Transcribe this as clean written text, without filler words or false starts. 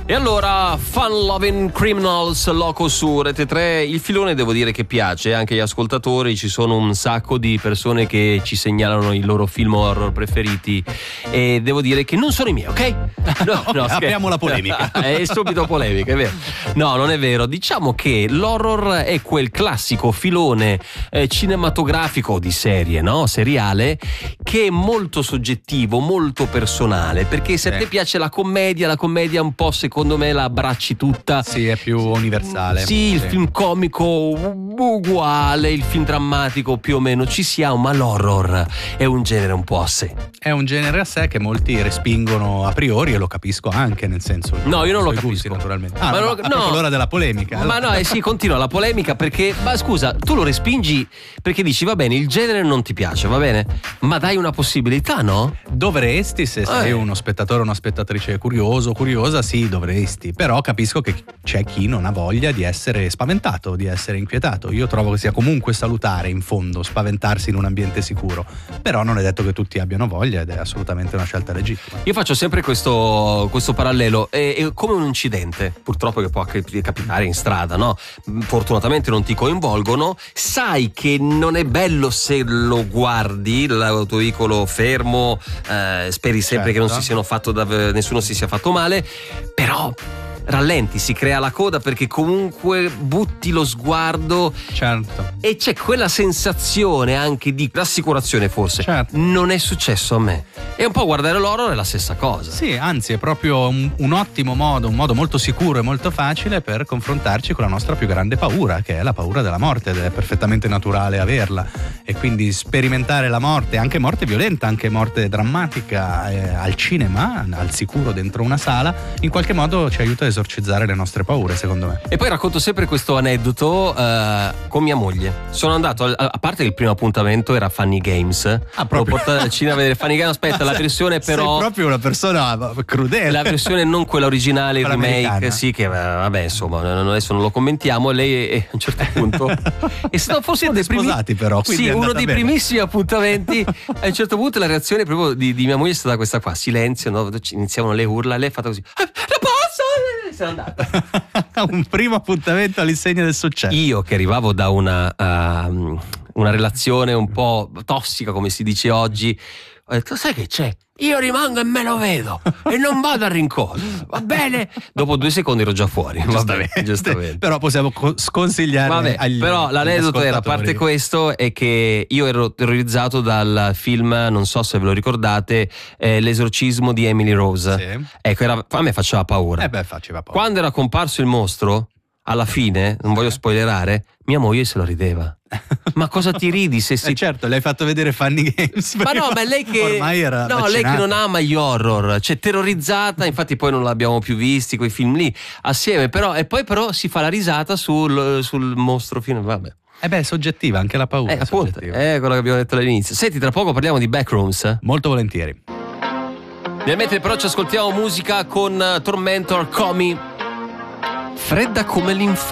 E allora, Fun Loving Criminals, Loco su Rete 3. Il filone devo dire che piace anche agli ascoltatori, ci sono un sacco di persone che ci segnalano i loro film horror preferiti e devo dire che non sono i miei, ok? No, apriamo la polemica. È subito polemica, è vero. No, non è vero. Diciamo che l'horror è quel classico filone cinematografico di serie, no? Seriale, che è molto soggettivo, molto personale, perché se a te piace la commedia un po' secondo me la abbracci tutta. Sì, è più universale. Sì, il film comico uguale, il film drammatico più o meno ci siamo, ma l'horror è un genere un po' a sé. È un genere a sé che molti respingono a priori e lo capisco anche, nel senso. No, io non lo gusti, capisco naturalmente. Ma no, proprio l'ora della polemica. Ma no, sì, continua la polemica perché, ma scusa, tu lo respingi perché dici va bene, il genere non ti piace, va bene, ma dai una possibilità, no? Dovresti, se sei uno spettatore o una spettatrice curiosa, sì, dovresti. Però capisco che c'è chi non ha voglia di essere spaventato, di essere inquietato. Io trovo che sia comunque salutare, in fondo, spaventarsi in un ambiente sicuro. Però non è detto che tutti abbiano voglia ed è assolutamente una scelta legittima. Io faccio sempre questo parallelo, è come un incidente, purtroppo, che può capitare in strada, no? Fortunatamente non ti coinvolgono, sai che non è bello se lo guardi, l'autoveicolo fermo, speri sempre che non si siano fatto nessuno si sia fatto male, però rallenti, si crea la coda perché comunque butti lo sguardo, certo, e c'è quella sensazione anche di rassicurazione, forse. Certo. Non è successo a me. E un po' guardare l'horror è la stessa cosa. Sì, anzi è proprio un ottimo modo, un modo molto sicuro e molto facile per confrontarci con la nostra più grande paura, che è la paura della morte, ed è perfettamente naturale averla, e quindi sperimentare la morte, anche morte violenta, anche morte drammatica, al cinema, al sicuro dentro una sala, in qualche modo ci aiuta a esorcizzare le nostre paure, secondo me. E poi racconto sempre questo aneddoto con mia moglie. Sono andato, a parte che il primo appuntamento era Funny Games, l'ho portato al cinema a vedere Funny Games. Aspetta, la versione però sei proprio una persona crudele. La versione non quella originale, il remake, sì, che vabbè, insomma, adesso non lo commentiamo. Lei a un certo punto è stato forse uno dei sposati, però, sì, uno dei primissimi appuntamenti. A un certo punto la reazione proprio di mia moglie è stata questa qua: silenzio, no? Iniziavano le urla, lei ha fatto così, la posso? Se n'è andata. Un primo appuntamento all'insegna del successo. Io che arrivavo da una relazione un po' tossica, come si dice oggi, ho detto, sai che c'è? Io rimango e me lo vedo e non vado a rincontro, va bene? Dopo 2 secondi ero già fuori. Giustamente. Però possiamo sconsigliare però l'aneddoto era, a parte questo, è che io ero terrorizzato dal film, non so se ve lo ricordate, L'esorcismo di Emily Rose. Sì. Ecco, a me faceva paura. Faceva paura. Quando era comparso il mostro, alla fine, non voglio spoilerare, mia moglie se lo rideva. Ma cosa ti ridi se si... certo, le hai fatto vedere Funny Games. Ma no, ma lei che ormai era lei che non ama gli horror, cioè terrorizzata, infatti poi non l'abbiamo più visti quei film lì assieme, però si fa la risata sul mostro fino, vabbè. È soggettiva anche la paura. Appunto, è quello che abbiamo detto all'inizio. Senti, tra poco parliamo di Backrooms. Molto volentieri. Nel mentre però ci ascoltiamo musica con Tormentor, Comi. Fredda come l'inferno.